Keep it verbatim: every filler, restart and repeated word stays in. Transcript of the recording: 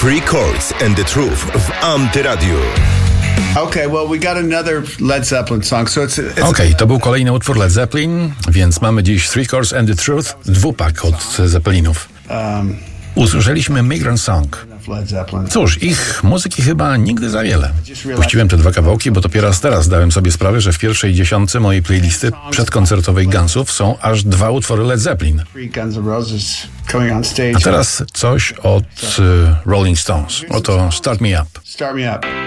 Three Chords and the Truth w Antyradiu. Okay, well, we got another Led Zeppelin song, so it's... it's... Okej, okay, to był kolejny utwór Led Zeppelin, więc mamy dziś Three Chords and the Truth, dwupak od Zeppelinów. Um, Usłyszeliśmy Migrant Song. Cóż, ich muzyki chyba nigdy za wiele. Puściłem te dwa kawałki, bo dopiero teraz zdałem sobie sprawę, że w pierwszej dziesiątce mojej playlisty przedkoncertowej Gunsów są aż dwa utwory Led Zeppelin. A teraz coś od y, Rolling Stones. Oto Start Me Up. Start Me Up.